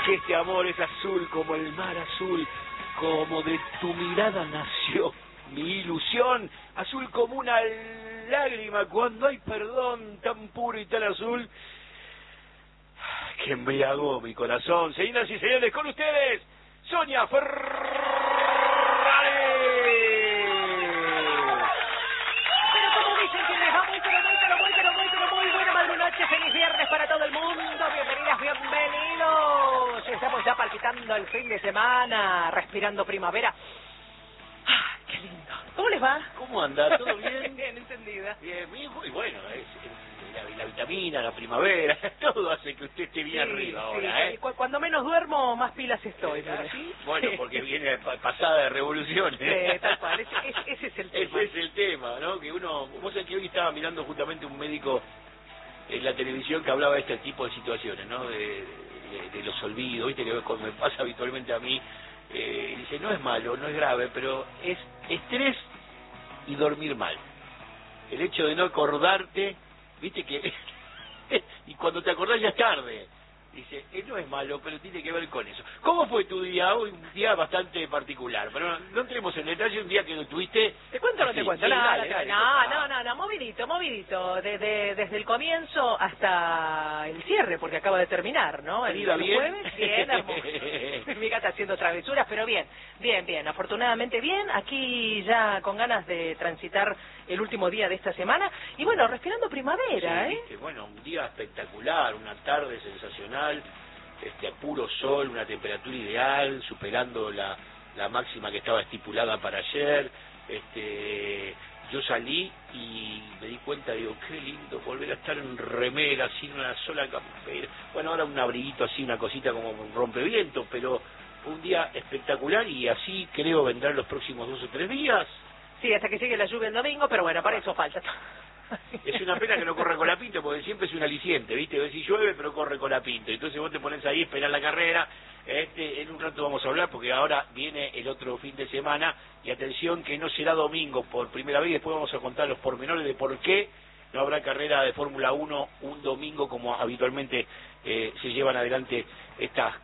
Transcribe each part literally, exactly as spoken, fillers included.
que este amor es azul como el mar azul, como de tu mirada nació mi ilusión, azul como una lágrima cuando hay perdón, tan puro y tan azul que embriagó mi corazón. Señoras y señores, con ustedes, Sonia Ferrari. Pero como dicen que les va muy, pero muy, pero muy, pero muy, pero muy buena mal noche, feliz viernes para todo el mundo, bienvenidas, bienvenidos. Estamos ya palpitando el fin de semana, respirando primavera. Ah, qué lindo. ¿Cómo les va? ¿Cómo anda? ¿Todo bien? Bien, entendida. Bien, bien, y bueno, es, es la, la vitamina, la primavera, todo hace que usted esté bien Sí, arriba sí, ahora, sí. ¿eh? Cu- Cuando menos duermo, más pilas estoy. ¿Ah, mire. sí? Bueno, porque viene pa- pasada de revoluciones. Sí, tal cual, ese, ese- ese es el tema. Ese es el tema, ¿no? Que uno, vos sabés que hoy estaba mirando justamente un médico en la televisión que hablaba de este tipo de situaciones, ¿no? De, de, de los olvidos, ¿viste? Que como me pasa habitualmente a mí, eh, dice, no es malo, no es grave, pero es estrés y dormir mal. El hecho de no acordarte, ¿viste? Que y cuando te acordás ya es tarde. Dice, eh, no es malo, pero tiene que ver con eso. ¿Cómo fue tu día? Hoy un día bastante particular, pero no, no entremos en detalle, un día que no tuviste... ¿Te cuento o no te Sí, cuento? sí, No, dale, no, dale, no, contá. no, no, no, movidito, movidito, desde, desde el comienzo hasta el cierre, porque acaba de terminar, ¿no? El, ¿Iba el bien? jueves, bien, hermoso. Mi gata haciendo travesuras, pero bien, bien, bien, afortunadamente bien, aquí ya con ganas de transitar el último día de esta semana, y bueno, respirando primavera, Sí, ¿eh? viste, bueno, un día espectacular, una tarde sensacional, este, a puro sol, una temperatura ideal, superando la, la máxima que estaba estipulada para ayer. Este, yo salí y me di cuenta, digo, qué lindo volver a estar en remera, sin una sola campera. Bueno, ahora un abriguito así, una cosita como un rompeviento, pero un día espectacular y así creo vendrán los próximos dos o tres días. Sí, hasta que llegue la lluvia el domingo, pero bueno, para eso falta. Es una pena que no corre Colapinto, porque siempre es un aliciente, ¿viste? Ves si llueve, pero corre Colapinto. Entonces vos te pones ahí, esperás la carrera. Este, en un rato vamos a hablar, porque ahora viene el otro fin de semana. Y atención, que no será domingo por primera vez. Después vamos a contar los pormenores de por qué no habrá carrera de Fórmula uno un domingo, como habitualmente eh, se llevan adelante estas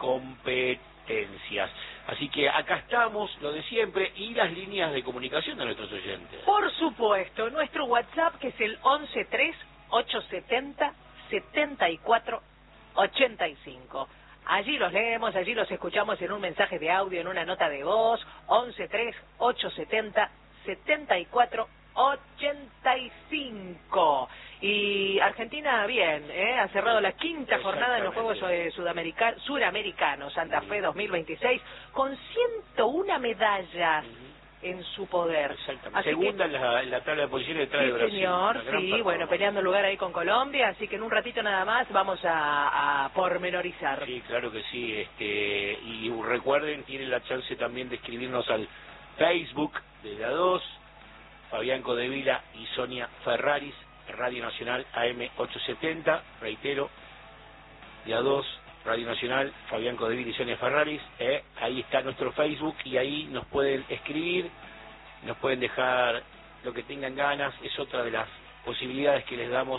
competencias. Así que acá estamos, lo de siempre, y las líneas de comunicación de nuestros oyentes. Por supuesto, nuestro WhatsApp que es el once tres ochocientos setenta setenta y cuatro ochenta y cinco. Allí los leemos, allí los escuchamos en un mensaje de audio, en una nota de voz, once tres ochocientos setenta setenta y cuatro ochenta y cinco. Y Argentina bien, ¿eh? Ha cerrado la quinta jornada en los Juegos eh, Sudamericanos, Suramericanos, Santa Fe dos mil veintiséis, con ciento una medallas en su poder. Exactamente. Así Segunda que, en la, en la tabla de posiciones detrás de sí, Brasil. señor, Una gran sí, performance. bueno, peleando lugar ahí con Colombia, así que en un ratito nada más vamos a, a pormenorizar. Sí, claro que sí. Este, y recuerden, tienen la chance también de escribirnos al Facebook de la dos, Fabián Codevila y Sonia Ferraris, Radio Nacional A M ochocientos setenta, reitero, de a dos, Radio Nacional, Fabián Codevila y Sonia Ferraris, eh, ahí está nuestro Facebook y ahí nos pueden escribir, nos pueden dejar lo que tengan ganas, es otra de las posibilidades que les damos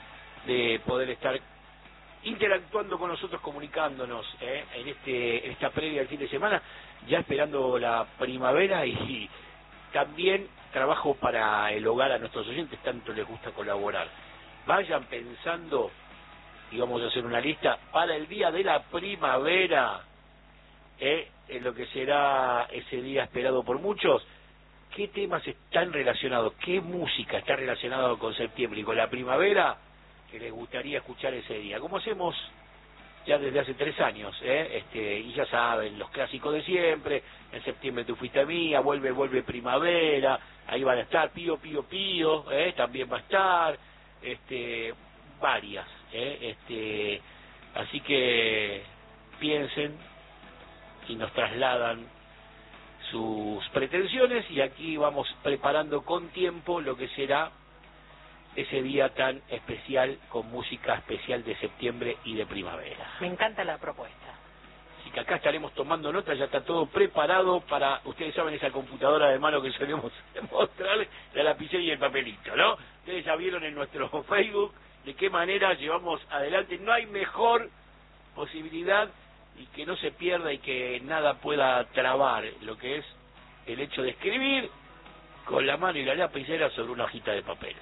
de poder estar interactuando con nosotros, comunicándonos eh, en este en esta previa del fin de semana, ya esperando la primavera y también trabajo para el hogar a nuestros oyentes, tanto les gusta colaborar. Vayan pensando, y vamos a hacer una lista, para el día de la primavera, eh, en lo que será ese día esperado por muchos, qué temas están relacionados, qué música está relacionada con septiembre y con la primavera que les gustaría escuchar ese día, como hacemos ya desde hace tres años, ¿eh? Este, y ya saben, los clásicos de siempre, en septiembre tú fuiste mía, vuelve, vuelve primavera, ahí van a estar, Pío, Pío, Pío, ¿eh? También va a estar, este, varias, ¿eh? Este, así que piensen y nos trasladan sus pretensiones y aquí vamos preparando con tiempo lo que será ese día tan especial con música especial de septiembre y de primavera. Me encanta la propuesta. Así que acá estaremos tomando nota, ya está todo preparado para, ustedes saben, esa computadora de mano que solemos mostrarles, la lapicera y el papelito, ¿no? Ustedes ya vieron en nuestro Facebook de qué manera llevamos adelante, no hay mejor posibilidad y que no se pierda y que nada pueda trabar lo que es el hecho de escribir con la mano y la lapicera sobre una hojita de papel.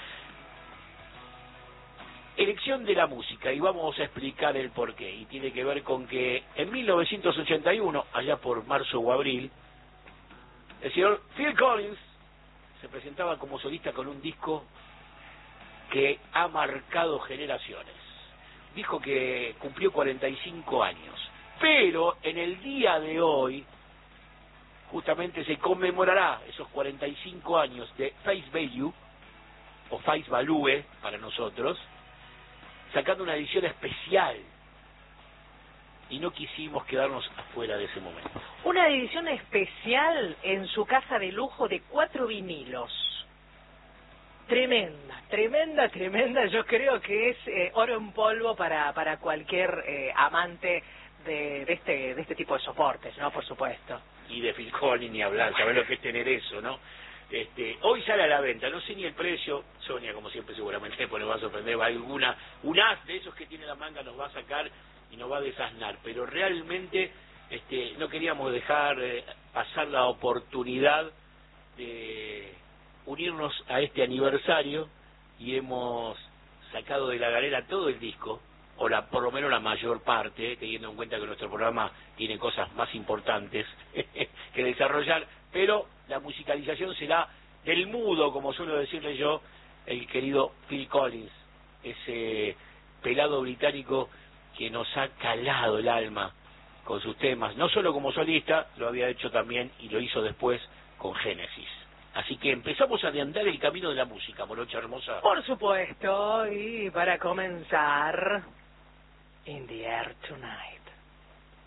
Elección de la música, y vamos a explicar el porqué, y tiene que ver con que en mil novecientos ochenta y uno, allá por marzo o abril, el señor Phil Collins se presentaba como solista con un disco que ha marcado generaciones. Dijo que cumplió cuarenta y cinco años, pero en el día de hoy justamente se conmemorará esos cuarenta y cinco años de Face Value, o Face Value para nosotros, sacando una edición especial, y no quisimos quedarnos afuera de ese momento. Una edición especial en su caja de lujo de cuatro vinilos. Tremenda, tremenda, tremenda. Yo creo que es eh, oro en polvo para para cualquier eh, amante de, de este de este tipo de soportes, ¿no? Por supuesto. Y de Phil Collins ni hablar, sabés lo que es tener eso, ¿no? Este, hoy sale a la venta, no sé ni el precio, Sonia como siempre seguramente pues nos va a sorprender, va alguna, un as de esos que tiene la manga nos va a sacar y nos va a desasnar, pero realmente este, no queríamos dejar eh, pasar la oportunidad de unirnos a este aniversario y hemos sacado de la galera todo el disco, o la, por lo menos la mayor parte, teniendo en cuenta que nuestro programa tiene cosas más importantes que desarrollar, pero la musicalización será del mudo, como suelo decirle yo, el querido Phil Collins, ese pelado británico que nos ha calado el alma con sus temas, no solo como solista, lo había hecho también y lo hizo después con Genesis. Así que empezamos a andar el camino de la música, morocha hermosa. Por supuesto, y para comenzar, In the Air Tonight.